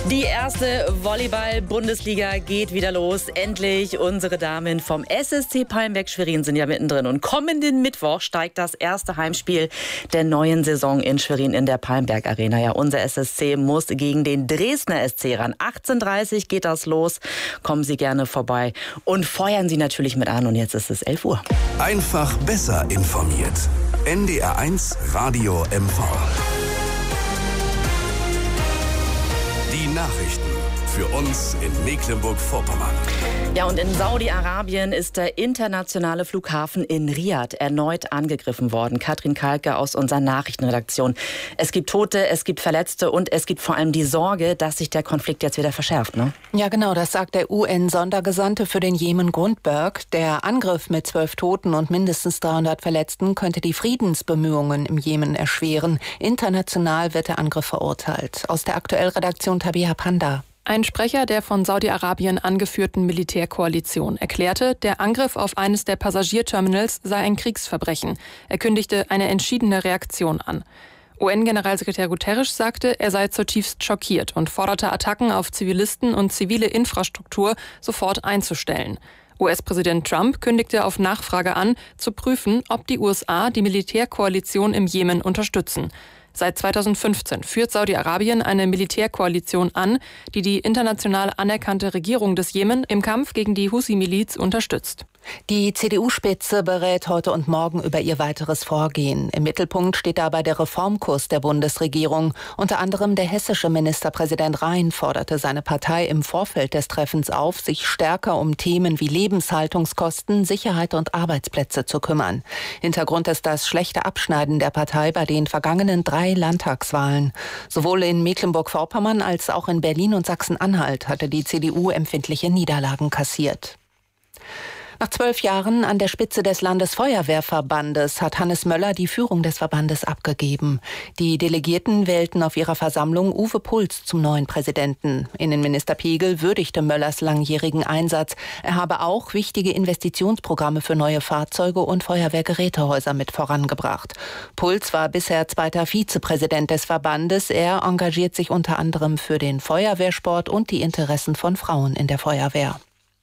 Die erste Volleyball-Bundesliga geht wieder los. Endlich. Unsere Damen vom SSC Palmberg-Schwerin sind ja mittendrin. Und kommenden Mittwoch steigt das erste Heimspiel der neuen Saison in Schwerin in der Palmberg Arena. Ja, unser SSC muss gegen den Dresdner SC ran. 18:30 Uhr geht das los. Kommen Sie gerne vorbei und feuern Sie natürlich mit an. Und jetzt ist es 11 Uhr. Einfach besser informiert. NDR 1 Radio MV. Die Nachrichten für uns in Mecklenburg-Vorpommern. Ja, und in Saudi-Arabien ist der internationale Flughafen in Riad erneut angegriffen worden. Katrin Kalke aus unserer Nachrichtenredaktion. Es gibt Tote, es gibt Verletzte und es gibt vor allem die Sorge, dass sich der Konflikt jetzt wieder verschärft, ne? Ja, genau, das sagt der UN-Sondergesandte für den Jemen Grundberg. Der Angriff mit 12 Toten und mindestens 300 Verletzten könnte die Friedensbemühungen im Jemen erschweren. International wird der Angriff verurteilt. Aus der Aktuellredaktion Tabea Panda. Ein Sprecher der von Saudi-Arabien angeführten Militärkoalition erklärte, der Angriff auf eines der Passagierterminals sei ein Kriegsverbrechen. Er kündigte eine entschiedene Reaktion an. UN-Generalsekretär Guterres sagte, er sei zutiefst schockiert und forderte Attacken auf Zivilisten und zivile Infrastruktur sofort einzustellen. US-Präsident Trump kündigte auf Nachfrage an, zu prüfen, ob die USA die Militärkoalition im Jemen unterstützen. Seit 2015 führt Saudi-Arabien eine Militärkoalition an, die die international anerkannte Regierung des Jemen im Kampf gegen die Husi-Miliz unterstützt. Die CDU-Spitze berät heute und morgen über ihr weiteres Vorgehen. Im Mittelpunkt steht dabei der Reformkurs der Bundesregierung. Unter anderem der hessische Ministerpräsident Rhein forderte seine Partei im Vorfeld des Treffens auf, sich stärker um Themen wie Lebenshaltungskosten, Sicherheit und Arbeitsplätze zu kümmern. Hintergrund ist das schlechte Abschneiden der Partei bei den vergangenen 3 Landtagswahlen. Sowohl in Mecklenburg-Vorpommern als auch in Berlin und Sachsen-Anhalt hatte die CDU empfindliche Niederlagen kassiert. Nach 12 Jahren an der Spitze des Landesfeuerwehrverbandes hat Hannes Möller die Führung des Verbandes abgegeben. Die Delegierten wählten auf ihrer Versammlung Uwe Pulz zum neuen Präsidenten. Innenminister Pegel würdigte Möllers langjährigen Einsatz. Er habe auch wichtige Investitionsprogramme für neue Fahrzeuge und Feuerwehrgerätehäuser mit vorangebracht. Pulz war bisher zweiter Vizepräsident des Verbandes. Er engagiert sich unter anderem für den Feuerwehrsport und die Interessen von Frauen in der Feuerwehr.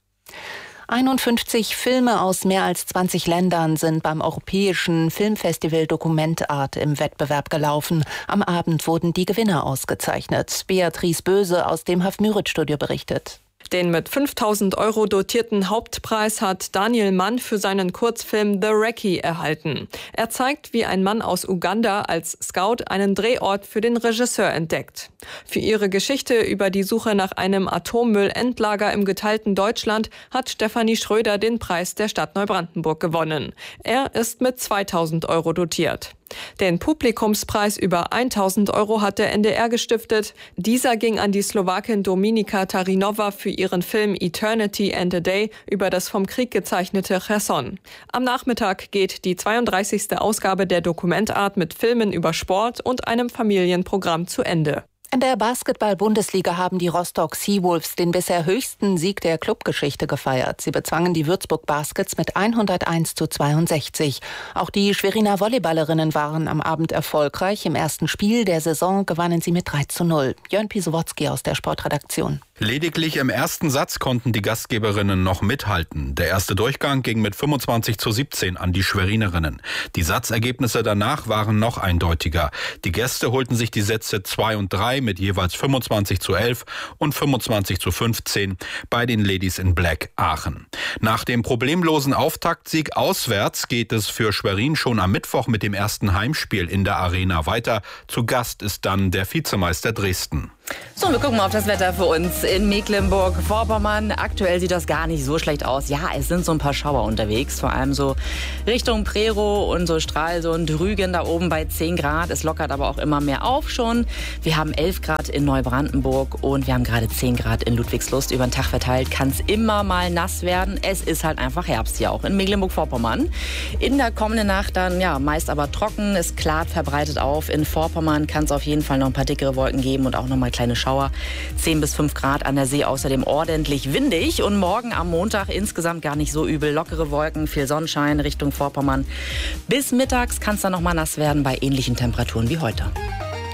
51 Filme aus mehr als 20 Ländern sind beim europäischen Filmfestival Dokumentart im Wettbewerb gelaufen. Am Abend wurden die Gewinner ausgezeichnet. Beatrice Böse aus dem Hafmürit-Studio berichtet. Den mit 5.000 € dotierten Hauptpreis hat Daniel Mann für seinen Kurzfilm The Recce erhalten. Er zeigt, wie ein Mann aus Uganda als Scout einen Drehort für den Regisseur entdeckt. Für ihre Geschichte über die Suche nach einem Atommüllendlager im geteilten Deutschland hat Stefanie Schröder den Preis der Stadt Neubrandenburg gewonnen. Er ist mit 2.000 € dotiert. Den Publikumspreis über 1.000 € hat der NDR gestiftet. Dieser ging an die Slowakin Dominika Tarinova für ihren Film Eternity and a Day über das vom Krieg gezeichnete Cherson. Am Nachmittag geht die 32. Ausgabe der Dokumentart mit Filmen über Sport und einem Familienprogramm zu Ende. In der Basketball-Bundesliga haben die Rostock Seawolves den bisher höchsten Sieg der Clubgeschichte gefeiert. Sie bezwangen die Würzburg Baskets mit 101:62. Auch die Schweriner Volleyballerinnen waren am Abend erfolgreich. Im ersten Spiel der Saison gewannen sie mit 3:0. Jörn Pisowotzki aus der Sportredaktion. Lediglich im ersten Satz konnten die Gastgeberinnen noch mithalten. Der erste Durchgang ging mit 25:17 an die Schwerinerinnen. Die Satzergebnisse danach waren noch eindeutiger. Die Gäste holten sich die Sätze 2 und 3 mit jeweils 25:11 und 25:15 bei den Ladies in Black Aachen. Nach dem problemlosen Auftaktsieg auswärts geht es für Schwerin schon am Mittwoch mit dem ersten Heimspiel in der Arena weiter. Zu Gast ist dann der Vizemeister Dresden. So, wir gucken mal auf das Wetter für uns in Mecklenburg-Vorpommern. Aktuell sieht das gar nicht so schlecht aus. Ja, es sind so ein paar Schauer unterwegs, vor allem so Richtung Prerow und so Stralsund, Rügen da oben bei 10 Grad. Es lockert aber auch immer mehr auf schon. Wir haben 11 Grad in Neubrandenburg und wir haben gerade 10 Grad in Ludwigslust. Über den Tag verteilt kann es immer mal nass werden. Es ist halt einfach Herbst hier auch in Mecklenburg-Vorpommern. In der kommenden Nacht dann ja meist aber trocken. Es klart verbreitet auf. In Vorpommern kann es auf jeden Fall noch ein paar dickere Wolken geben und auch noch mal kleine Schauer. 10 bis 5 Grad an der See, außerdem ordentlich windig. Und morgen am Montag insgesamt gar nicht so übel. Lockere Wolken, viel Sonnenschein Richtung Vorpommern. Bis mittags kann es dann noch mal nass werden bei ähnlichen Temperaturen wie heute.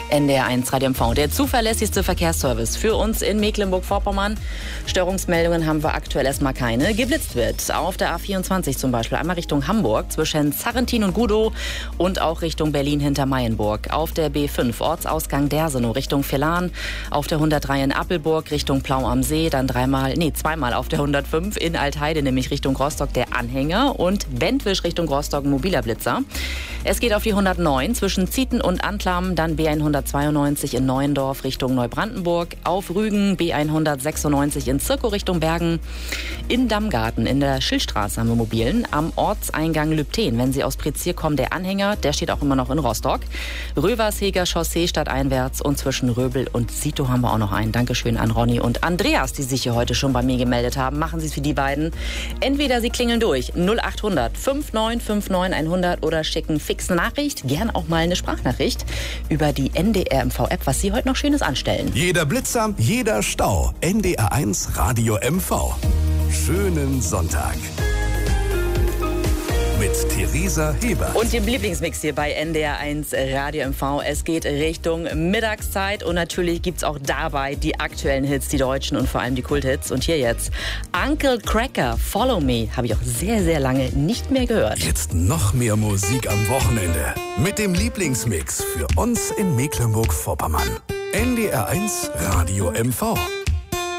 NDR1 Radio MV, der zuverlässigste Verkehrsservice für uns in Mecklenburg-Vorpommern. Störungsmeldungen haben wir aktuell erstmal keine. Geblitzt wird auf der A24 zum Beispiel einmal Richtung Hamburg zwischen Zarrentin und Gudow und auch Richtung Berlin hinter Mayenburg. Auf der B5 Ortsausgang Dersenow Richtung Villahn, auf der 103 in Appelburg Richtung Plau am See, dann zweimal auf der 105 in Altheide, nämlich Richtung Rostock der Anhänger und Bentwisch Richtung Rostock ein mobiler Blitzer. Es geht auf die 109 zwischen Zieten und Antlam, dann B192 in Neuendorf Richtung Neubrandenburg, auf Rügen B196 in Zirkow Richtung Bergen, in Dammgarten in der Schildstraße haben wir mobilen, am Ortseingang Lübten, wenn Sie aus Prezier kommen, der Anhänger, der steht auch immer noch in Rostock, Röversheger Chaussee stadteinwärts und zwischen Röbel und Sito haben wir auch noch einen. Dankeschön an Ronny und Andreas, die sich hier heute schon bei mir gemeldet haben. Machen Sie es wie die beiden. Entweder Sie klingeln durch 0800 5959 100 oder schicken fix eine Nachricht, gern auch mal eine Sprachnachricht über die NDR MV-App, was Sie heute noch Schönes anstellen. Jeder Blitzer, jeder Stau. NDR1 Radio MV. Schönen Sonntag. Mit Theresa Heber. Und dem Lieblingsmix hier bei NDR1 Radio MV. Es geht Richtung Mittagszeit und natürlich gibt's auch dabei die aktuellen Hits, die deutschen und vor allem die Kulthits. Und hier jetzt Uncle Cracker, Follow Me, habe ich auch sehr, sehr lange nicht mehr gehört. Jetzt noch mehr Musik am Wochenende. Mit dem Lieblingsmix für uns in Mecklenburg-Vorpommern. NDR1 Radio MV.